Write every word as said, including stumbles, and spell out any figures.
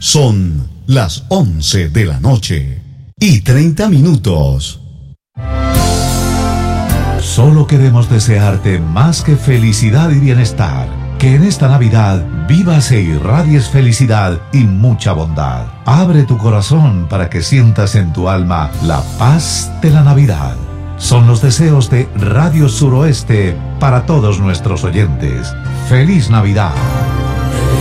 Son las once de la noche y treinta minutos. Solo queremos desearte más que felicidad y bienestar. Que en esta Navidad vivas e irradies felicidad y mucha bondad. Abre tu corazón para que sientas en tu alma la paz de la Navidad. Son los deseos de Radio Suroeste para todos nuestros oyentes. ¡Feliz Navidad!